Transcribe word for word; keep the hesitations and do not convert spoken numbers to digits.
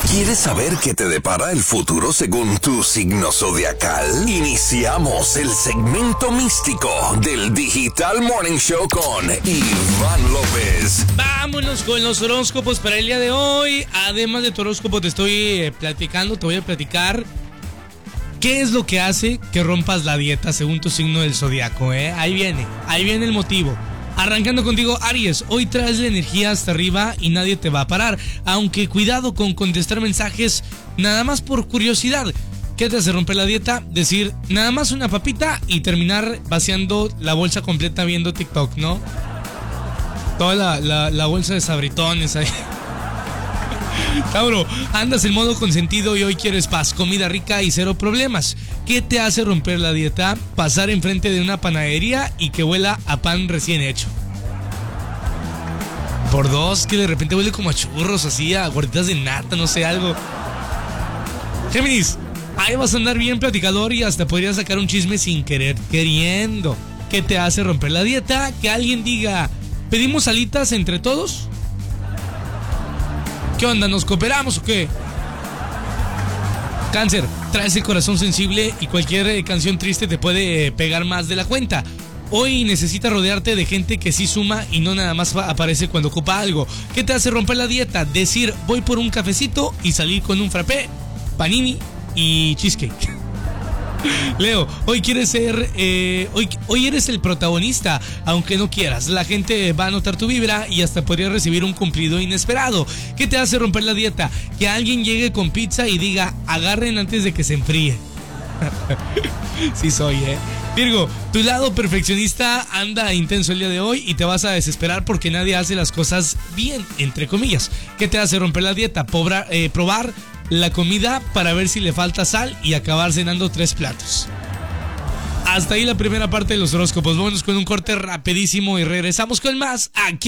¿Quieres saber qué te depara el futuro según tu signo zodiacal? Iniciamos el segmento místico del Digital Morning Show con Iván López. Vámonos con los horóscopos para el día de hoy. Además de tu horóscopo te estoy eh, platicando, te voy a platicar qué es lo que hace que rompas la dieta según tu signo del zodiaco, ¿eh? Ahí viene, ahí viene el motivo. Arrancando contigo, Aries, hoy traes la energía hasta arriba y nadie te va a parar. Aunque cuidado con contestar mensajes nada más por curiosidad. ¿Qué te hace romper la dieta? Decir nada más una papita y terminar vaciando la bolsa completa viendo TikTok, ¿no? Toda la, la, la bolsa de sabritones ahí. Tauro, andas en modo consentido y hoy quieres paz, comida rica y cero problemas. ¿Qué te hace romper la dieta? Pasar enfrente de una panadería y que huela a pan recién hecho. Por dos, que de repente huele como a churros, así, a gorditas de nata, no sé, algo. Géminis, ahí vas a andar bien platicador y hasta podrías sacar un chisme sin querer queriendo. ¿Qué te hace romper la dieta? Que alguien diga, ¿pedimos alitas entre todos? ¿Qué onda? ¿Nos cooperamos o qué? Cáncer, traes el corazón sensible y cualquier eh, canción triste te puede eh, pegar más de la cuenta. Hoy necesitas rodearte de gente que sí suma y no nada más aparece cuando ocupa algo. ¿Qué te hace romper la dieta? Decir voy por un cafecito y salir con un frappé, panini y cheesecake. Leo, hoy quieres ser, eh, hoy, hoy eres el protagonista, aunque no quieras. La gente va a notar tu vibra y hasta podría recibir un cumplido inesperado. ¿Qué te hace romper la dieta? Que alguien llegue con pizza y diga, agarren antes de que se enfríe. Sí soy, eh. Virgo, tu lado perfeccionista anda intenso el día de hoy y te vas a desesperar porque nadie hace las cosas bien, entre comillas. ¿Qué te hace romper la dieta? Pobra, eh, probar la comida para ver si le falta sal y acabar cenando tres platos. Hasta ahí la primera parte de los horóscopos. Vámonos con un corte rapidísimo y regresamos con más aquí.